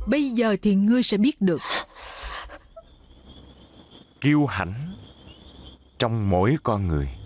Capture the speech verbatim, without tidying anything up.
Bây giờ thì ngươi sẽ biết được. Kiêu hãnh trong mỗi con người